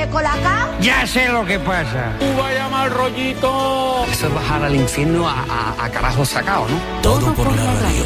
de Colacao? Ya sé lo que pasa. Vaya mal rollito. Eso es bajar al infierno a carajo sacado, ¿no? Todo por la radio.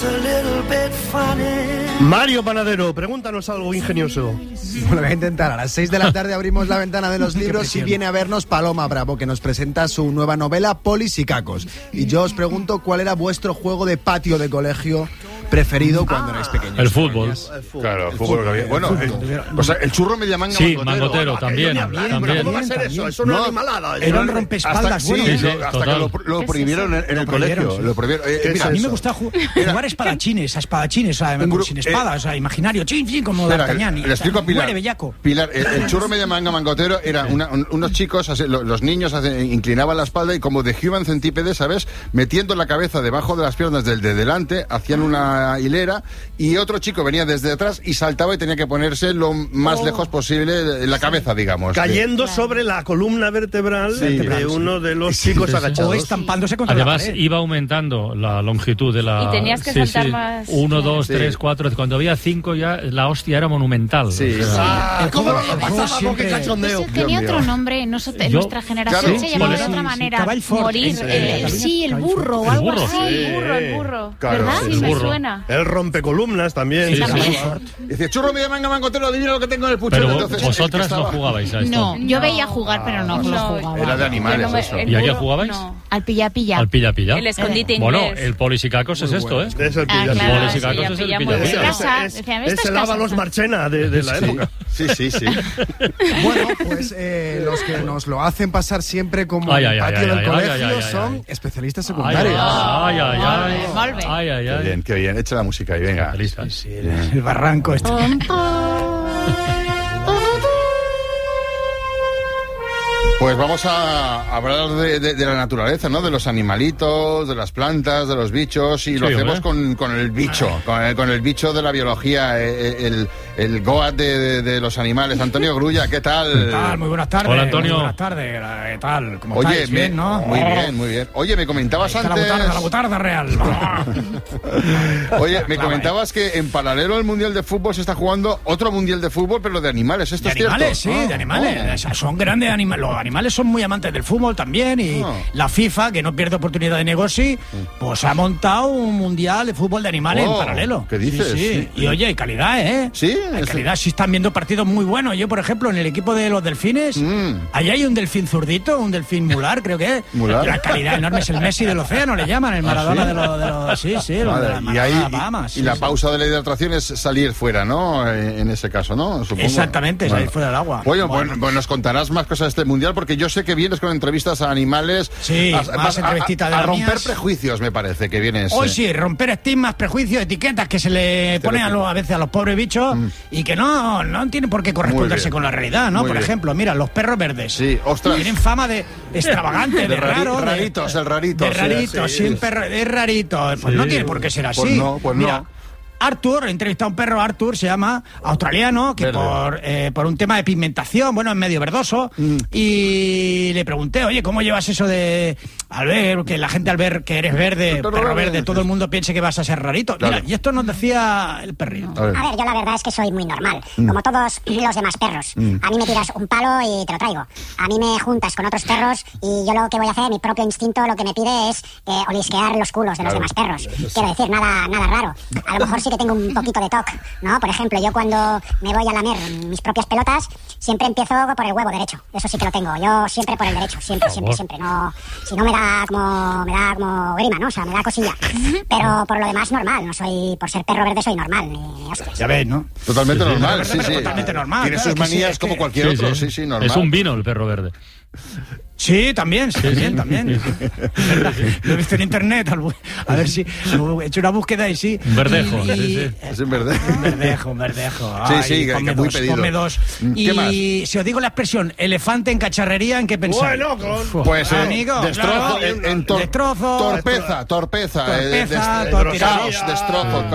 Mario Panadero, pregúntanos algo ingenioso. Bueno, voy a intentar. A las 6 de la tarde abrimos la ventana de los libros y viene a vernos Paloma Bravo, que nos presenta su nueva novela Polis y Cacos. Y yo os pregunto cuál era vuestro juego de patio de colegio preferido cuando erais pequeños. El fútbol. Claro, el fútbol que había. Bueno, el churro media manga sí, mangotero. También. ¿Cómo va a ser eso? Eso no es animalada. Era un rompespaldas. Hasta que lo prohibieron en el colegio. Lo prohibieron. Mira, a mí me gusta jugar espadachines, a espadachines, sin espada, o sea, imaginario, chin, como D'Artagnan. Le explico a Pilar. Muere, bellaco. Pilar, el churro media manga mangotero era unos chicos, los niños inclinaban la espalda y como de Human Centípede, ¿sabes? Metiendo la cabeza debajo de las piernas del de delante, hacían una hilera y otro chico venía desde atrás y saltaba y tenía que ponerse lo más lejos posible de la cabeza, digamos. Cayendo sobre la columna vertebral de uno de los chicos agachados. O estampándose contra Además, la pared. iba aumentando la longitud de la... Y tenías que saltar más... 1, 2, 3, 4... Cuando había 5 ya la hostia era monumental. Sí. O sea, ¿Cómo no lo pasaba? ¡Qué cachondeo! Tenía otro nombre, nuestra generación se llamaba de otra manera. Morir. Sí, el burro o algo así. El burro. ¿Verdad? Sí, me suena. El rompecolumnas también. Dice, churro media manga mangotero, adivina lo que tengo en el puchero. Pero entonces, vosotras no jugabais a esto. No, yo veía jugar, pero no jugaba. Era de animales eso. ¿Y a qué jugabais? Al pilla-pilla. Al pilla-pilla. El escondite inglés. Bueno, el polis y cacos es esto, ¿eh? Es el claro, Polis y cacos es el pilla-pilla. Es el Ábalos Marchena de la época. Sí. Bueno, pues los que nos lo hacen pasar siempre como el patio del colegio son especialistas secundarios. Qué bien, echa la música ahí, venga. El barranco este. Pues vamos a hablar de la naturaleza, ¿no? De los animalitos, de las plantas, de los bichos, y lo hacemos con el bicho, con el bicho de la biología, el Goat de los animales. Antonio Grulla, ¿qué tal? ¿Qué tal? Muy buenas tardes. Hola, Antonio. Muy buenas tardes. ¿Qué tal? ¿Cómo estáis? Bien, ¿no? Muy bien. Oye, me comentabas antes... La butarda real. Oye, me comentabas que en paralelo al Mundial de Fútbol se está jugando otro Mundial de Fútbol, pero de animales. ¿Esto es cierto? De animales, sí, de animales. O sea, son grandes animales. Los animales son muy amantes del fútbol también y la FIFA, que no pierde oportunidad de negocio, pues ha montado un mundial de fútbol de animales en paralelo. ¿Qué dices? Sí. Y oye, hay calidad, ¿eh? Sí. Hay calidad, sí están viendo partidos muy buenos. Yo, por ejemplo, en el equipo de los delfines, allá hay un delfín zurdito, un delfín mular, creo que es. ¿Mular? La calidad enorme, es el Messi del océano, le llaman, el Maradona de los y Bahamas. Y la pausa de la hidratación es salir fuera, ¿no? En ese caso, ¿no? Supongo. Exactamente, salir fuera del agua. Oye, bueno, nos contarás más cosas de este mundial, porque yo sé que vienes con entrevistas a animales. Sí, más entrevistitas de a romper mías. Prejuicios, me parece que vienes. Hoy sí, romper estigmas, prejuicios, etiquetas que se le ponen a veces a los pobres bichos y que no tienen por qué corresponderse con la realidad, ¿no? Por ejemplo, mira, los perros verdes. Sí, ostras. Tienen fama de extravagante, de raro. Raritos, el rarito. De rarito, sí, un perro es rarito. Pues no tiene por qué ser así. Pues mira, no. Arthur, he entrevistado a un perro, Arthur se llama, australiano, que por un tema de pigmentación, bueno, es medio verdoso, y le pregunté, oye, ¿cómo llevas eso de al ver, que la gente al ver que eres verde, perro verde, todo el mundo piense que vas a ser rarito? Claro. Mira, y esto nos decía el perrillo. A ver, yo la verdad es que soy muy normal, como todos los demás perros. A mí me tiras un palo y te lo traigo. A mí me juntas con otros perros y yo lo que voy a hacer, mi propio instinto lo que me pide es olisquear los culos de los demás perros. Quiero decir, nada raro. A lo mejor sí que tengo un poquito de toque, ¿no? Por ejemplo, yo cuando me voy a lamer mis propias pelotas, siempre empiezo por el huevo derecho. Eso sí que lo tengo. Yo siempre por el derecho, siempre. No, si no me da como grima, ¿no? O sea, me da cosilla. Pero por lo demás normal. No soy, por ser perro verde soy normal. Ya ves, ¿no? Totalmente normal, sí. Totalmente normal. Tiene sus manías como cualquier otro, sí, normal. Es un vino el perro verde. Sí, también. Lo he visto en internet, a ver si he hecho una búsqueda y sí. Un verdejo, Es un verdejo. Un verdejo. Sí, que muy pedido. Ponme dos. ¿Qué más? Y si os digo la expresión elefante en cacharrería, ¿en qué pensáis? Bueno, pues amigo, destrozo, destrozo, torpeza, torpeza, destrozo.